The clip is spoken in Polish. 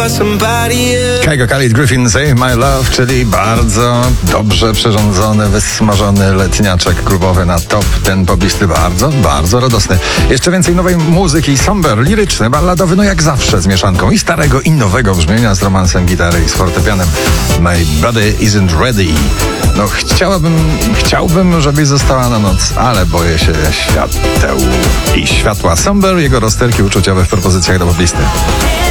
Kygo Khalid Griffin Save My Love, czyli bardzo dobrze przyrządzony, wysmażony letniaczek klubowy na top ten poblisty, bardzo radosny. Jeszcze więcej nowej muzyki, somber, liryczny, balladowy, no jak zawsze z mieszanką i starego i nowego brzmienia z romansem gitary i z fortepianem. My body isn't ready. No chciałbym, żebyś została na noc, ale boję się świateł i światła. Somber, jego rozterki uczuciowe w propozycjach do poblisty.